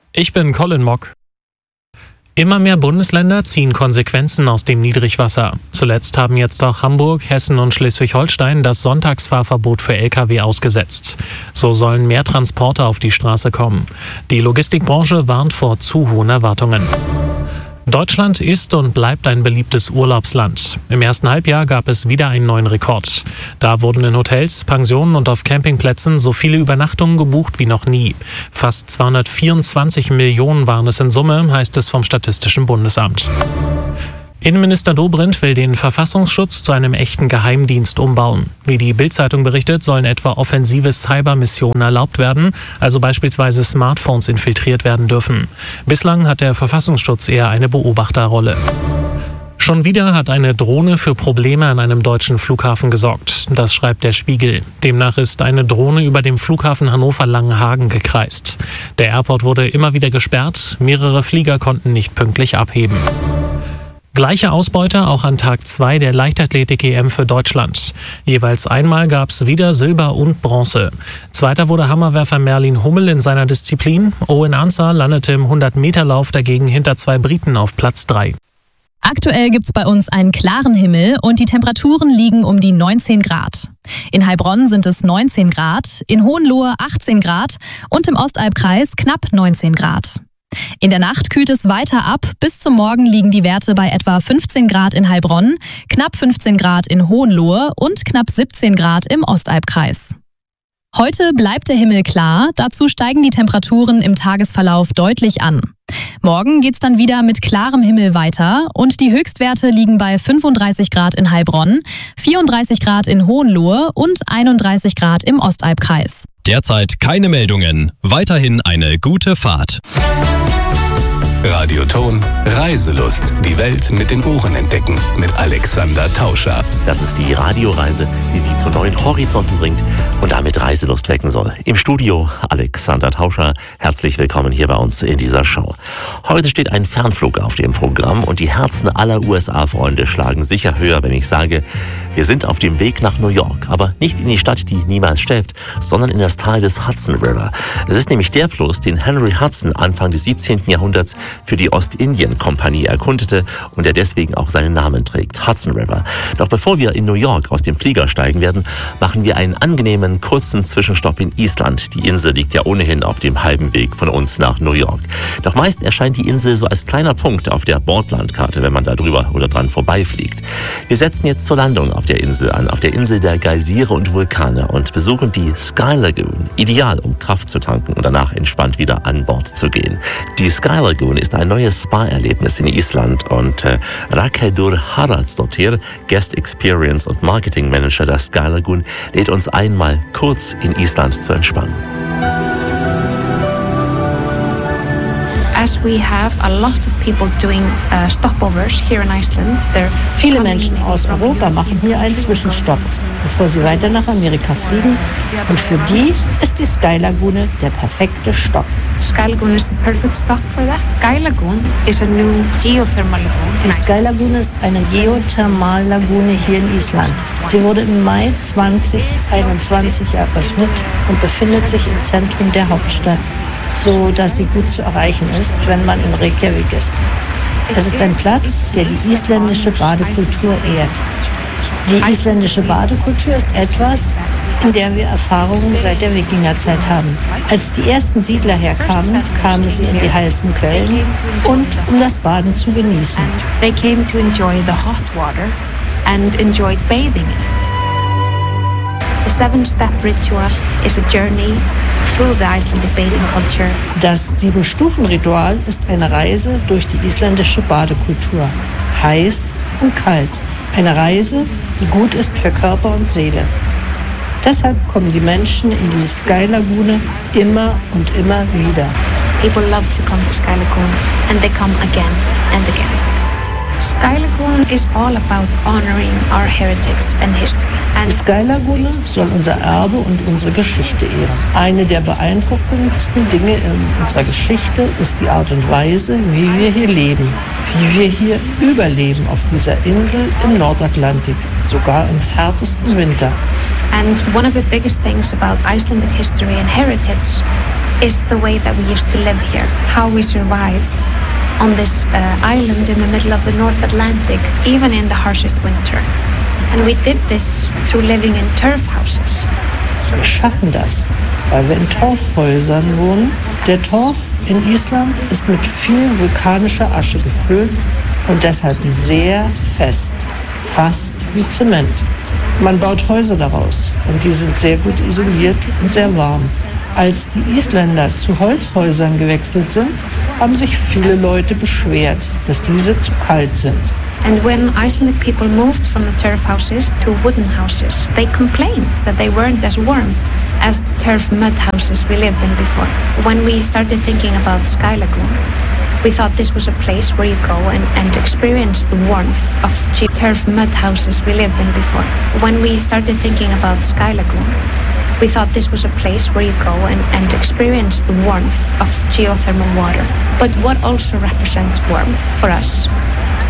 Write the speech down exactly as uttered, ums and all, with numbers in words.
Ich bin Colin Mock. Immer mehr Bundesländer ziehen Konsequenzen aus dem Niedrigwasser. Zuletzt haben jetzt auch Hamburg, Hessen und Schleswig-Holstein das Sonntagsfahrverbot für L K W ausgesetzt. So sollen mehr Transporte auf die Straße kommen. Die Logistikbranche warnt vor zu hohen Erwartungen. Deutschland ist und bleibt ein beliebtes Urlaubsland. Im ersten Halbjahr gab es wieder einen neuen Rekord. Da wurden in Hotels, Pensionen und auf Campingplätzen so viele Übernachtungen gebucht wie noch nie. Fast zweihundertvierundzwanzig Millionen waren es in Summe, heißt es vom Statistischen Bundesamt. Innenminister Dobrindt will den Verfassungsschutz zu einem echten Geheimdienst umbauen. Wie die Bild-Zeitung berichtet, sollen etwa offensive Cybermissionen erlaubt werden, also beispielsweise Smartphones infiltriert werden dürfen. Bislang hat der Verfassungsschutz eher eine Beobachterrolle. Schon wieder hat eine Drohne für Probleme an einem deutschen Flughafen gesorgt. Das schreibt der Spiegel. Demnach ist eine Drohne über dem Flughafen Hannover-Langenhagen gekreist. Der Airport wurde immer wieder gesperrt, mehrere Flieger konnten nicht pünktlich abheben. Gleiche Ausbeute auch an Tag zwei der Leichtathletik-E M für Deutschland. Jeweils einmal gab es wieder Silber und Bronze. Zweiter wurde Hammerwerfer Merlin Hummel in seiner Disziplin. Owen Ansah landete im hundert-Meter-Lauf dagegen hinter zwei Briten auf Platz drei. Aktuell gibt's bei uns einen klaren Himmel und die Temperaturen liegen um die neunzehn Grad. In Heilbronn sind es neunzehn Grad, in Hohenlohe achtzehn Grad und im Ostalbkreis knapp neunzehn Grad. In der Nacht kühlt es weiter ab. Bis zum Morgen liegen die Werte bei etwa fünfzehn Grad in Heilbronn, knapp fünfzehn Grad in Hohenlohe und knapp siebzehn Grad im Ostalbkreis. Heute bleibt der Himmel klar, dazu steigen die Temperaturen im Tagesverlauf deutlich an. Morgen geht's dann wieder mit klarem Himmel weiter und die Höchstwerte liegen bei fünfunddreißig Grad in Heilbronn, vierunddreißig Grad in Hohenlohe und einunddreißig Grad im Ostalbkreis. Derzeit keine Meldungen. Weiterhin eine gute Fahrt. Radioton Reiselust. Die Welt mit den Ohren entdecken. Mit Alexander Tauscher. Das ist die Radioreise, die Sie zu neuen Horizonten bringt und damit Reiselust wecken soll. Im Studio Alexander Tauscher. Herzlich willkommen hier bei uns in dieser Show. Heute steht ein Fernflug auf dem Programm und die Herzen aller U S A-Freunde schlagen sicher höher, wenn ich sage, wir sind auf dem Weg nach New York. Aber nicht in die Stadt, die niemals schläft, sondern in das Tal des Hudson River. Es ist nämlich der Fluss, den Henry Hudson Anfang des siebzehnten Jahrhunderts für die Ostindien-Kompanie erkundete und der deswegen auch seinen Namen trägt, Hudson River. Doch bevor wir in New York aus dem Flieger steigen werden, machen wir einen angenehmen, kurzen Zwischenstopp in Island. Die Insel liegt ja ohnehin auf dem halben Weg von uns nach New York. Doch meist erscheint die Insel so als kleiner Punkt auf der Bordlandkarte, wenn man da drüber oder dran vorbeifliegt. Wir setzen jetzt zur Landung auf der Insel an, auf der Insel der Geysire und Vulkane und besuchen die Sky Lagoon. Ideal, um Kraft zu tanken und danach entspannt wieder an Bord zu gehen. Die Sky Lagoon ist ein neues Spa-Erlebnis in Island und äh, Rakedur Haraldsdottir, Guest Experience und Marketing Manager der Sky Lagoon, lädt uns einmal kurz in Island zu entspannen. As we have a lot of people doing uh, stopovers here in Iceland, viele Menschen aus Europa machen hier einen Zwischenstopp, bevor sie weiter nach Amerika fliegen. Und für die ist die Sky Lagune der perfekte Stopp. Sky Lagoon is the perfect stop for that. Sky Lagoon is a new geothermal lagoon. Die Sky Lagune ist eine Geothermallagune hier in Island. Sie wurde im Mai zwanzig einundzwanzig eröffnet und befindet sich im Zentrum der Hauptstadt, so dass sie gut zu erreichen ist, wenn man in Reykjavik ist. Es ist ein Platz, der die isländische Badekultur ehrt. Die isländische Badekultur ist etwas, in der wir Erfahrungen seit der Wikingerzeit haben. Als die ersten Siedler herkamen, kamen sie in die heißen Quellen und um das Baden zu genießen. They came to enjoy the hot water and enjoyed bathing in it. The seven-step ritual is a journey through the Icelandic bathing culture. Das Sieben-Stufen-Ritual ist eine Reise durch die isländische Badekultur. Heiß und kalt. Eine Reise, die gut ist für Körper und Seele. Deshalb kommen die Menschen in die Sky Lagune immer und immer wieder. People love to come to Sky Lagoon and they come again and again. Sky Lagoon is all about honoring our heritage and history. Die Sky Lagune soll unser Erbe und unsere Geschichte ehren. Eine der beeindruckendsten Dinge in unserer Geschichte ist die Art und Weise, wie wir hier leben. Wie wir hier überleben auf dieser Insel im Nordatlantik, sogar im härtesten Winter. And one of the biggest things about Icelandic history and heritage is the way that we used to live here, how we survived on this uh, island in the middle of the North Atlantic, even in the harshest winter. And we did this through living in turf houses. Wir schaffen das, weil wir in Torfhäusern wohnen. Der Torf in Island ist mit viel vulkanischer Asche gefüllt und deshalb sehr fest, fast wie Zement. Man baut Häuser daraus und die sind sehr gut isoliert und sehr warm. Als die Isländer zu Holzhäusern gewechselt sind, haben sich viele Leute beschwert, dass diese zu kalt sind. And when Icelandic people moved from the turf houses to wooden houses, they complained that they weren't as warm as the turf mud houses we lived in before. When we started thinking about Sky Lagoon, we thought this was a place where you go and, and experience the warmth of the turf mud houses we lived in before. When we started thinking about Sky Lagoon, we thought this was a place where you go and, and experience the warmth of geothermal water. But what also represents warmth for us